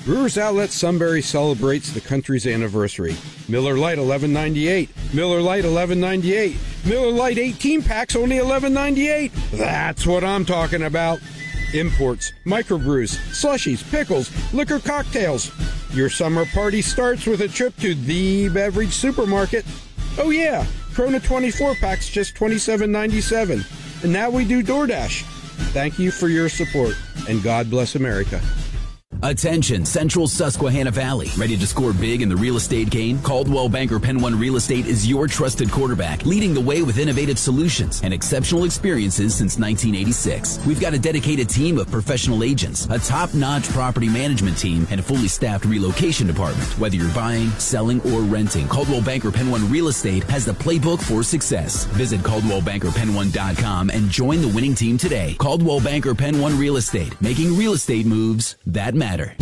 Brewers Outlet Sunbury celebrates the country's anniversary. Miller Lite $11.98. Miller Lite $11.98. Miller Lite 18 packs only $11.98. That's what I'm talking about. Imports, microbrews, slushies, pickles, liquor cocktails. Your summer party starts with a trip to the beverage supermarket. Oh yeah, Corona 24 packs just $27.97. And now we do DoorDash. Thank you for your support, and God bless America. Attention, Central Susquehanna Valley. Ready to score big in the real estate game? Coldwell Banker Penn One Real Estate is your trusted quarterback, leading the way with innovative solutions and exceptional experiences since 1986. We've got a dedicated team of professional agents, a top-notch property management team, and a fully staffed relocation department. Whether you're buying, selling, or renting, Coldwell Banker Penn One Real Estate has the playbook for success. Visit CaldwellBankerPenn1.com and join the winning team today. Coldwell Banker Penn One Real Estate, making real estate moves that matter.